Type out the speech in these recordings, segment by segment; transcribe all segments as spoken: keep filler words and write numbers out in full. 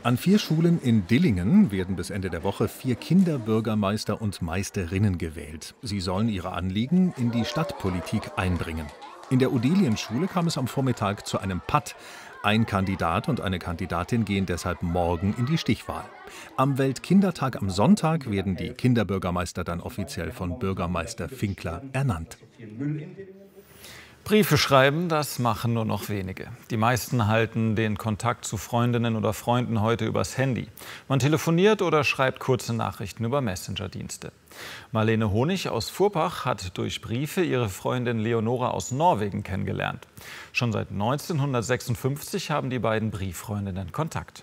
An vier Schulen in Dillingen werden bis Ende der Woche vier Kinderbürgermeister und Meisterinnen gewählt. Sie sollen ihre Anliegen in die Stadtpolitik einbringen. In der Odelienschule kam es am Vormittag zu einem Patt. Ein Kandidat und eine Kandidatin gehen deshalb morgen in die Stichwahl. Am Weltkindertag am Sonntag werden die Kinderbürgermeister dann offiziell von Bürgermeister Finkler ernannt. Briefe schreiben, das machen nur noch wenige. Die meisten halten den Kontakt zu Freundinnen oder Freunden heute übers Handy. Man telefoniert oder schreibt kurze Nachrichten über Messenger-Dienste. Marlene Honig aus Furbach hat durch Briefe ihre Freundin Leonora aus Norwegen kennengelernt. Schon seit neunzehnhundertsechsundfünfzig haben die beiden Brieffreundinnen Kontakt.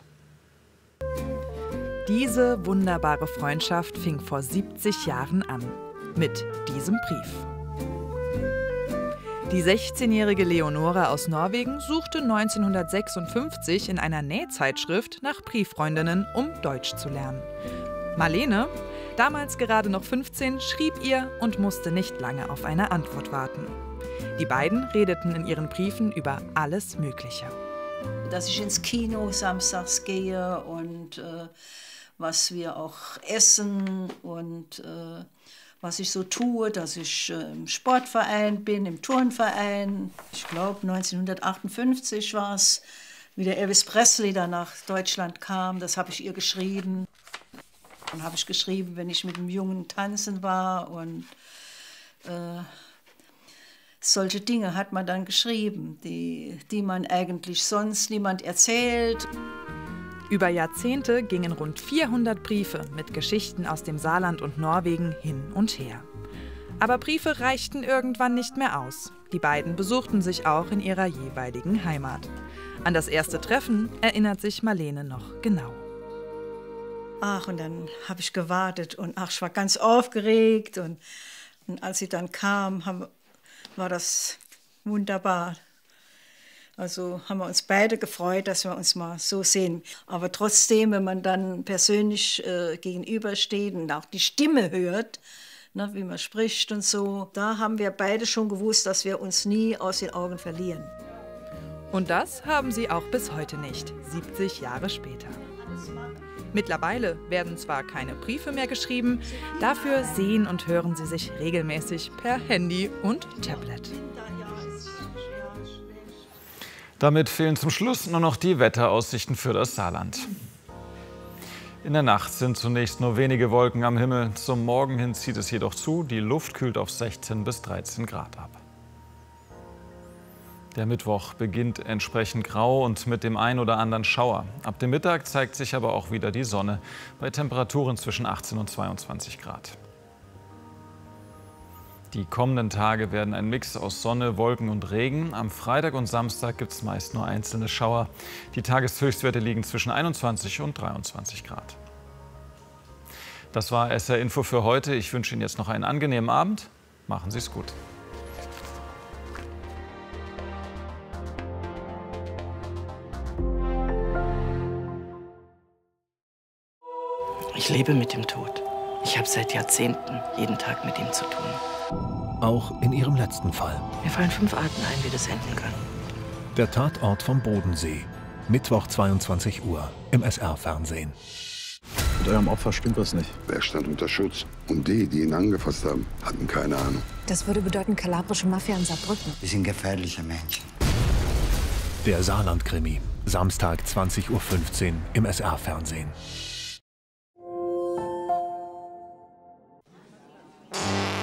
Diese wunderbare Freundschaft fing vor siebzig Jahren an. Mit diesem Brief. Die sechzehnjährige Leonora aus Norwegen suchte neunzehnhundertsechsundfünfzig in einer Nähzeitschrift nach Brieffreundinnen, um Deutsch zu lernen. Marlene, damals gerade noch fünfzehn, schrieb ihr und musste nicht lange auf eine Antwort warten. Die beiden redeten in ihren Briefen über alles Mögliche. Dass ich ins Kino samstags gehe und äh, was wir auch essen und äh, was ich so tue, dass ich äh, im Sportverein bin, im Turnverein. Ich glaube, neunzehnhundertachtundfünfzig war es, wie der Elvis Presley dann nach Deutschland kam. Das habe ich ihr geschrieben. Dann habe ich geschrieben, wenn ich mit dem Jungen tanzen war. Und äh, solche Dinge hat man dann geschrieben, die, die man eigentlich sonst niemand erzählt. Über Jahrzehnte gingen rund vierhundert Briefe mit Geschichten aus dem Saarland und Norwegen hin und her. Aber Briefe reichten irgendwann nicht mehr aus. Die beiden besuchten sich auch in ihrer jeweiligen Heimat. An das erste Treffen erinnert sich Marlene noch genau. Ach, und dann habe ich gewartet und ach, ich war ganz aufgeregt. Und, und als sie dann kam, haben, war das wunderbar. Also haben wir uns beide gefreut, dass wir uns mal so sehen. Aber trotzdem, wenn man dann persönlich äh, gegenübersteht und auch die Stimme hört, ne, wie man spricht und so, da haben wir beide schon gewusst, dass wir uns nie aus den Augen verlieren. Und das haben sie auch bis heute nicht, siebzig Jahre später. Mittlerweile werden zwar keine Briefe mehr geschrieben, dafür sehen und hören sie sich regelmäßig per Handy und Tablet. Damit fehlen zum Schluss nur noch die Wetteraussichten für das Saarland. In der Nacht sind zunächst nur wenige Wolken am Himmel. Zum Morgen hin zieht es jedoch zu. Die Luft kühlt auf sechzehn bis dreizehn Grad ab. Der Mittwoch beginnt entsprechend grau und mit dem ein oder anderen Schauer. Ab dem Mittag zeigt sich aber auch wieder die Sonne bei Temperaturen zwischen achtzehn und zweiundzwanzig Grad. Die kommenden Tage werden ein Mix aus Sonne, Wolken und Regen. Am Freitag und Samstag gibt es meist nur einzelne Schauer. Die Tageshöchstwerte liegen zwischen einundzwanzig und dreiundzwanzig Grad. Das war S R Info für heute. Ich wünsche Ihnen jetzt noch einen angenehmen Abend. Machen Sie es gut. Ich lebe mit dem Tod. Ich habe seit Jahrzehnten jeden Tag mit ihm zu tun. Auch in ihrem letzten Fall. Mir fallen fünf Arten ein, wie das enden kann. Der Tatort vom Bodensee. Mittwoch zweiundzwanzig Uhr im S R-Fernsehen. Mit eurem Opfer stimmt was nicht. Er stand unter Schutz. Und die, die ihn angefasst haben, hatten keine Ahnung. Das würde bedeuten kalabrische Mafia in Saarbrücken. Wir sind gefährliche Menschen. Der Saarland-Krimi. Samstag zwanzig Uhr fünfzehn im S R-Fernsehen.